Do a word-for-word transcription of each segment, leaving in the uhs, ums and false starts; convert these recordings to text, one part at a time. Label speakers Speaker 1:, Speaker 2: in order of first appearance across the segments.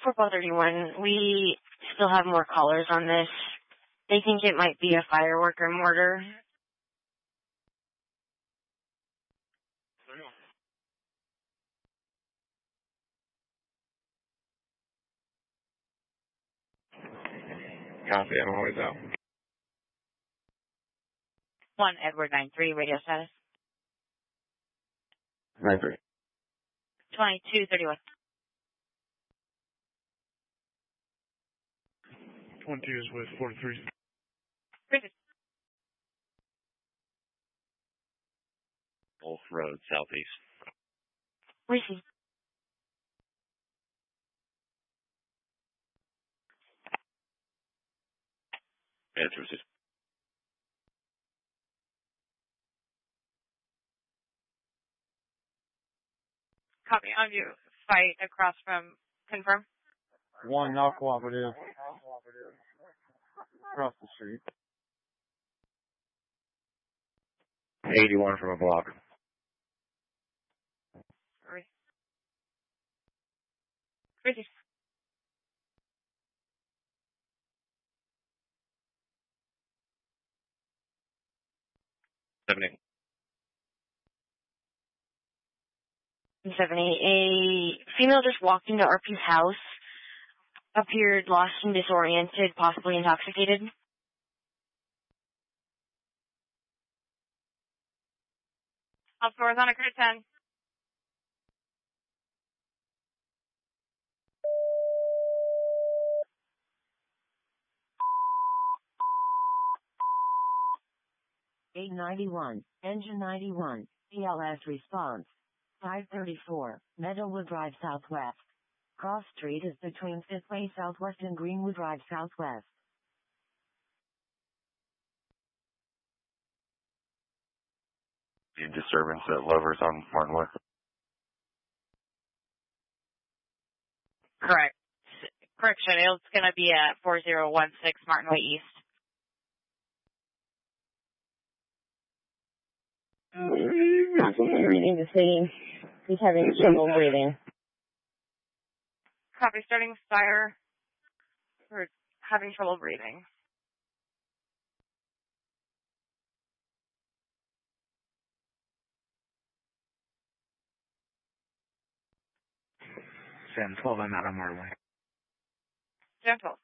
Speaker 1: For Ball thirty-one, we still have more callers on this. They think it might be a firework or mortar.
Speaker 2: Copy, I'm always out.
Speaker 3: one Edward nine three, radio status.
Speaker 2: nine three.
Speaker 3: twenty-two thirty-one.
Speaker 4: twenty-two is with forty-three.
Speaker 3: Received.
Speaker 5: Wolf Road, southeast.
Speaker 1: Received.
Speaker 5: Answer received.
Speaker 3: Copy. On view. Fight across from. Confirm.
Speaker 2: One, not cooperative. Across the street. eighty-one from a block.
Speaker 3: Re- Received.
Speaker 5: seventy.
Speaker 1: seventy. A female just walked into R P's house, appeared lost and disoriented, possibly intoxicated.
Speaker 3: House doors on a clear ten.
Speaker 6: eight ninety-one, engine ninety-one, C L S response. five thirty-four, Meadowwood Drive Southwest. Cross Street is between Fifth Way Southwest and Greenwood Drive Southwest.
Speaker 5: The disturbance at Lovers on Martinwood.
Speaker 3: Correct. Correction. It's going to be at four zero one six Martin Way East.
Speaker 1: Reading the city. He's having trouble breathing.
Speaker 3: Copy. Starting fire. We're having trouble breathing.
Speaker 4: Sam twelve, I'm out on Martin Way.
Speaker 3: Jan twelve.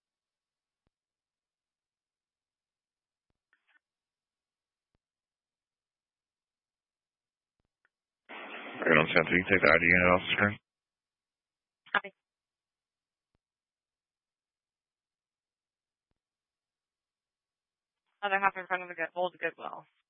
Speaker 5: Right on Sam, so you can take the I D unit off the screen.
Speaker 3: Copy. Other half in front of the good, old Goodwill.